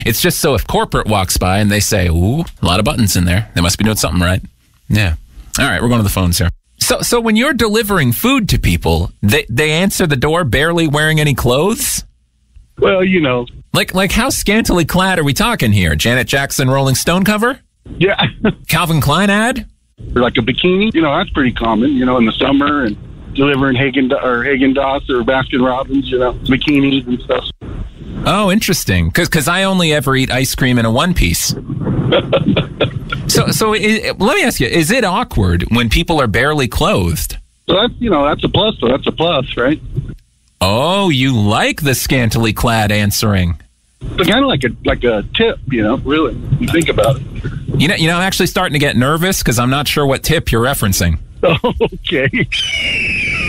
It's just so if corporate walks by and they say, ooh, a lot of buttons in there, they must be doing something right. Yeah. All right, we're going to the phones here. So when you're delivering food to people, they answer the door barely wearing any clothes? Well, you know. Like how scantily clad are we talking here? Janet Jackson Rolling Stone cover? Yeah. Calvin Klein ad? Or like a bikini. You know, that's pretty common, you know, in the summer, and delivering Haagen-Dazs or Baskin-Robbins, you know, bikinis and stuff. Oh, interesting. Because I only ever eat ice cream in a one piece. So let me ask you, is it awkward when people are barely clothed? So that's a plus, though. That's a plus, right? Oh, you like the scantily clad answering. But kind of like a tip, you know, really. You think about it. You know, I'm actually starting to get nervous because I'm not sure what tip you're referencing. Okay.